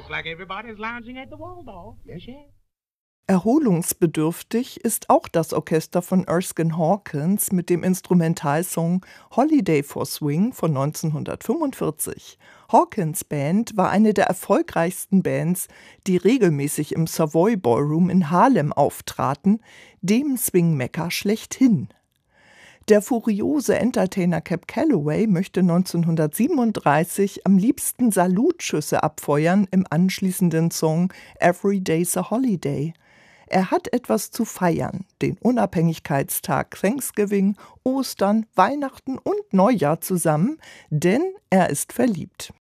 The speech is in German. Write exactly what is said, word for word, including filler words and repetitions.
Looks like everybody's lounging at the Waldorf. Yes, yes. Erholungsbedürftig ist auch das Orchester von Erskine Hawkins mit dem Instrumentalsong Holiday for Swing von neunzehnhundertfünfundvierzig. Hawkins' Band war eine der erfolgreichsten Bands, die regelmäßig im Savoy Ballroom in Harlem auftraten, dem Swing-Mekka schlechthin. Der furiose Entertainer Cab Calloway möchte neunzehnhundertsiebenunddreißig am liebsten Salutschüsse abfeuern im anschließenden Song Every Day's a Holiday. Er hat etwas zu feiern, den Unabhängigkeitstag Thanksgiving, Ostern, Weihnachten und Neujahr zusammen, denn er ist verliebt.